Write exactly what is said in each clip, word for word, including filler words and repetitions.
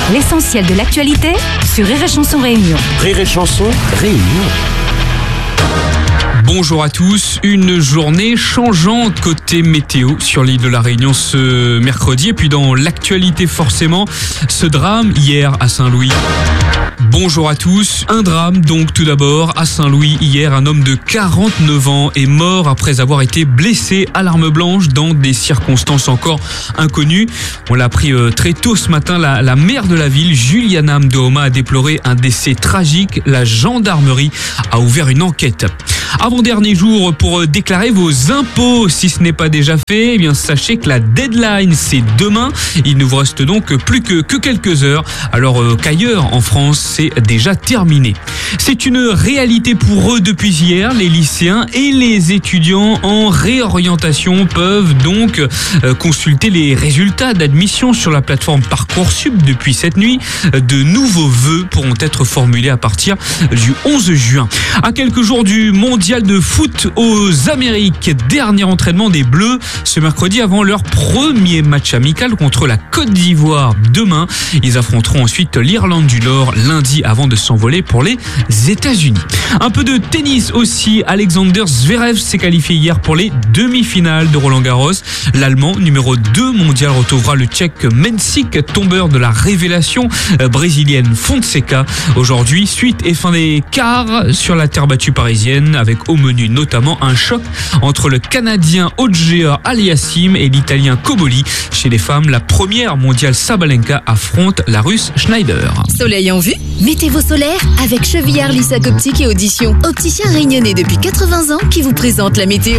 L'essentiel de l'actualité sur Rire et Chanson Réunion. Rire et Chanson Réunion. Bonjour à tous, une journée changeante côté météo sur l'île de la Réunion ce mercredi. Et puis dans l'actualité forcément, ce drame hier à Saint-Louis. Bonjour à tous, un drame donc tout d'abord à Saint-Louis hier, un homme de quarante-neuf ans est mort après avoir été blessé à l'arme blanche dans des circonstances encore inconnues. On l'a appris très tôt ce matin, la, la maire de la ville, Juliana Mdooma, a déploré un décès tragique. La gendarmerie a ouvert une enquête. Avant-dernier jour pour déclarer vos impôts, si ce n'est pas déjà fait, eh bien sachez que la deadline c'est demain. Il ne vous reste donc plus que, que quelques heures, alors euh, qu'ailleurs en France c'est déjà terminé. C'est une réalité pour eux depuis hier. Les lycéens et les étudiants en réorientation peuvent donc euh, consulter les résultats d'admission sur la plateforme Parcoursup depuis cette nuit. De nouveaux vœux pourront être formulés à partir du onze juin. À quelques jours du mondial de foot aux Amériques, dernier entraînement des Bleus ce mercredi avant leur premier match amical contre la Côte d'Ivoire demain. Ils affronteront ensuite l'Irlande du Nord lundi avant de s'envoler pour les États-Unis. Un peu de tennis aussi. Alexander Zverev s'est qualifié hier pour les demi-finales de Roland-Garros. L'Allemand numéro deux mondial retrouvera le Tchèque Mensik, tombeur de la révélation brésilienne Fonseca. Aujourd'hui, suite et fin des quarts sur la terre battue parisienne, avec au menu notamment un choc entre le Canadien Auger Aliassime et l'Italien Cobolli. Chez les femmes, la première mondiale Sabalenka affronte la Russe Schneider. Soleil en vue? Mettez-vous solaire avec Chevillard Lissac Optique et Audition. Opticien réunionnais depuis quatre-vingts ans qui vous présente la météo.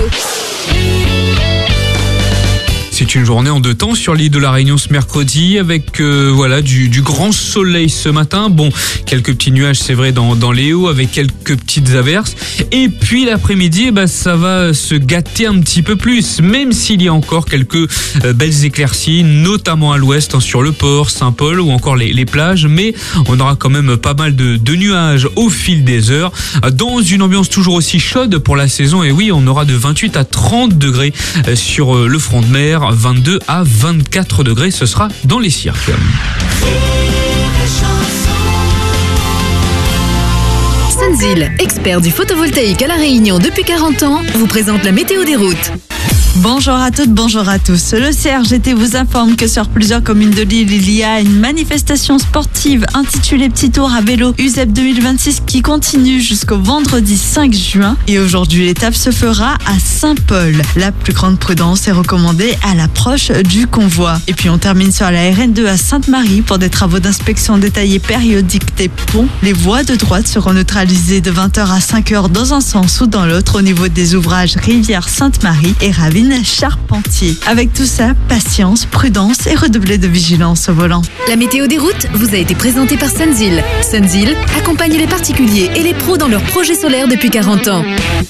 C'est une journée en deux temps sur l'île de la Réunion ce mercredi avec euh, voilà du, du grand soleil ce matin. Bon, quelques petits nuages c'est vrai dans, dans les hauts avec quelques petites averses. Et puis l'après-midi, bah, ça va se gâter un petit peu plus, même s'il y a encore quelques euh, belles éclaircies, notamment à l'ouest, hein, sur le port, Saint-Paul ou encore les, les plages. Mais on aura quand même pas mal de, de nuages au fil des heures, dans une ambiance toujours aussi chaude pour la saison. Et oui, on aura de vingt-huit à trente degrés euh, sur euh, le front de mer, vingt-deux à vingt-quatre degrés, ce sera dans les cirques. Sunzil, expert du photovoltaïque à La Réunion depuis quarante ans, vous présente la météo des routes. Bonjour à toutes, bonjour à tous. Le C R G T vous informe que sur plusieurs communes de l'île, il y a une manifestation sportive intitulée Petit Tour à vélo U S E P deux mille vingt-six qui continue jusqu'au vendredi cinq juin. Et aujourd'hui, l'étape se fera à Saint-Paul. La plus grande prudence est recommandée à l'approche du convoi. Et puis on termine sur la R N deux à Sainte-Marie pour des travaux d'inspection détaillés périodiques des ponts. Les voies de droite seront neutralisées de vingt heures à cinq heures dans un sens ou dans l'autre au niveau des ouvrages Rivière Sainte-Marie et Ravine Charpentier. Avec tout ça, patience, prudence et redoubler de vigilance au volant. La météo des routes vous a été présentée par Sunzil. Sunzil accompagne les particuliers et les pros dans leurs projets solaires depuis quarante ans.